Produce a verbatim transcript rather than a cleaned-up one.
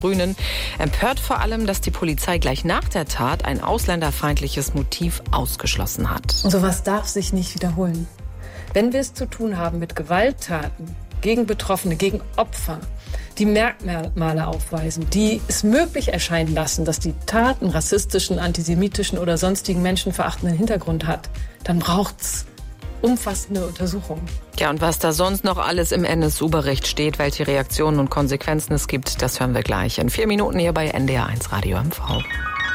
Grünen empört vor allem, dass die Polizei gleich nach der Tat ein ausländerfeindliches Motiv ausgeschlossen hat. Und sowas darf sich nicht wiederholen. Wenn wir es zu tun haben mit Gewalttaten gegen Betroffene, gegen Opfer, die Merkmale aufweisen, die es möglich erscheinen lassen, dass die Tat einen rassistischen, antisemitischen oder sonstigen menschenverachtenden Hintergrund hat, dann braucht's umfassende Untersuchungen. Ja, und was da sonst noch alles im N S U-Bericht steht, welche Reaktionen und Konsequenzen es gibt, das hören wir gleich in vier Minuten hier bei N D R eins Radio M V.